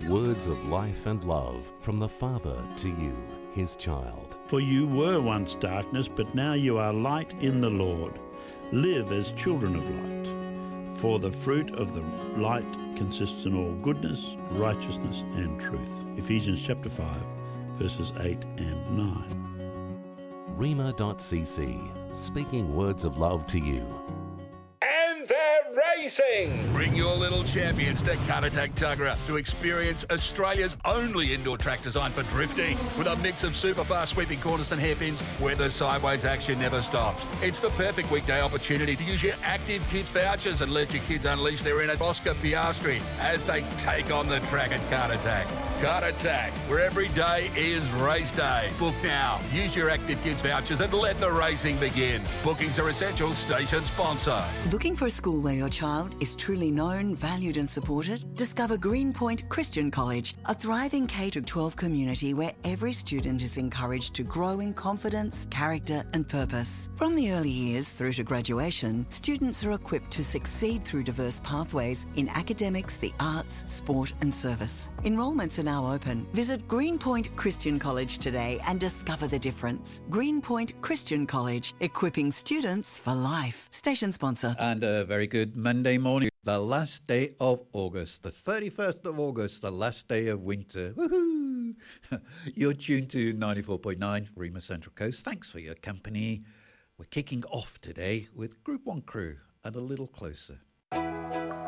Words of life and love from the Father to you, his child. For you were once darkness, but now you are light in the Lord. Live as children of light. For the fruit of the light consists in all goodness, righteousness and truth. Ephesians chapter 5, verses 8 and 9. Rhema.cc, speaking words of love to you. And they're racing! Bring your little champions to Caratak Tuggerah to experience Australia's only indoor track designed for drifting. With a mix of super fast sweeping corners and hairpins where the sideways action never stops. It's the perfect weekday opportunity to use your Active Kids vouchers and let your kids unleash their inner Oscar Piastri as they take on the track at Caratak. Caratak, where every day is race day. Book now. Use your Active Kids vouchers and let the racing begin. Bookings are essential. Station sponsor. Looking for a school where your child is truly known, valued and supported? Discover Greenpoint Christian College, a thriving K-12 community where every student is encouraged to grow in confidence, character and purpose. From the early years through to graduation, students are equipped to succeed through diverse pathways in academics, the arts, sport and service. Enrolments are now open. Visit Greenpoint Christian College today and discover the difference. Greenpoint Christian College, equipping students for life. Station sponsor. And a very good Monday morning. The last day of August, the 31st of August, the last day of winter. Woohoo! You're tuned to 94.9 Rhema Central Coast. Thanks for your company. We're kicking off today with Group 1 Crew and A Little Closer.